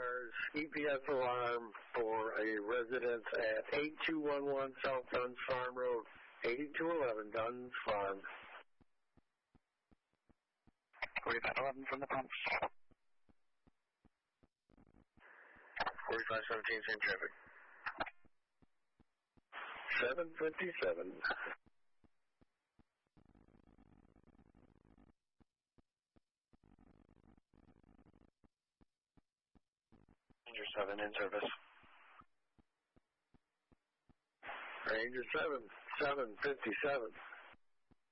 cars EPS alarm for a residence at 8211 South Duns Farm Road, 8211 Duns Farm. 4511 from the pumps. 4517, same traffic. 757. Ranger 7 in service. Ranger 7, 757.